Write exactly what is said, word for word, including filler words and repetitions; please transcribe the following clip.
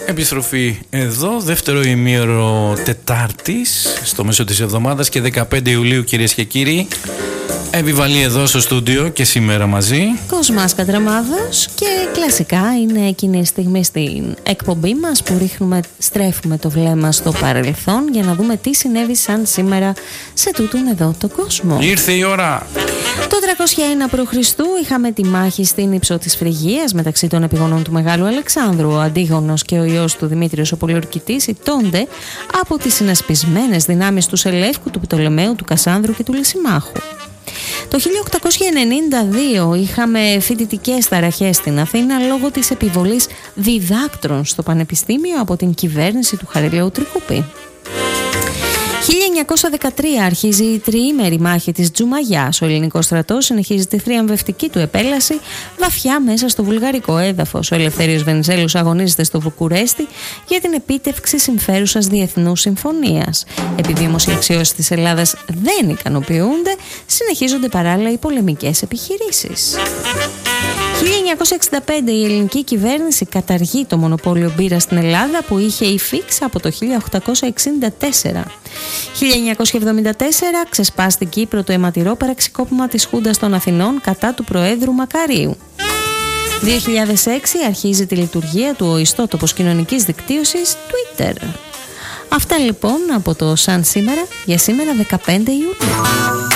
Επιστροφή εδώ, δεύτερο ημίωρο Τετάρτης, στο μέσο της εβδομάδας και δεκαπέντε Ιουλίου, κυρίες και κύριοι. Επιβαλή εδώ στο στούντιο και σήμερα μαζί Κοσμάς Κατραμάδος, και κλασικά είναι εκείνη η στιγμή στην εκπομπή μας που ρίχνουμε, στρέφουμε το βλέμμα στο παρελθόν για να δούμε τι συνέβη σαν σήμερα σε τούτον εδώ το κόσμο. Ήρθε η ώρα. Το τριακόσια ένα προ Χριστού είχαμε τη μάχη στην Ήψο της Φρυγίας μεταξύ των επιγονών του Μεγάλου Αλεξάνδρου. Ο Αντίγονος και ο ιός του Δημήτριος ο Πολιορκητής ηττώνται από τις συνασπισμένες δυνάμεις του Σελεύκου, του Πτολεμαίου, του Κασάνδρου και του Λυσιμάχου. Το χίλια οκτακόσια ενενήντα δύο είχαμε φοιτητικές ταραχές στην Αθήνα λόγω της επιβολής διδάκτρων στο Πανεπιστήμιο από την κυβέρνηση του Χαριλαίου Τρικούπη. χίλια εννιακόσια δεκατρία αρχίζει η τριήμερη μάχη της Τζουμαγιάς. Ο ελληνικός στρατός συνεχίζει τη θριαμβευτική του επέλαση βαθιά μέσα στο βουλγαρικό έδαφος. Ο Ελευθέριος Βενιζέλος αγωνίζεται στο Βουκουρέστι για την επίτευξη συμφέρουσας διεθνούς συμφωνίας. Επειδή όμως οι αξιώσεις της Ελλάδας δεν ικανοποιούνται, συνεχίζονται παράλληλα οι πολεμικές επιχειρήσεις. χίλια εννιακόσια εξήντα πέντε η ελληνική κυβέρνηση καταργεί το μονοπόλιο μπύρας στην Ελλάδα που είχε υφίξει από το χίλια οκτακόσια εξήντα τέσσερα. χίλια εννιακόσια εβδομήντα τέσσερα ξεσπά στην Κύπρο το αιματηρό πραξικόπημα της Χούντας των Αθηνών κατά του Προέδρου Μακαρίου. δύο χιλιάδες έξι αρχίζει τη λειτουργία του ο ιστότοπος κοινωνικής δικτύωσης Twitter. Αυτά λοιπόν από το Σαν σήμερα για σήμερα δεκαπέντε Ιουλίου.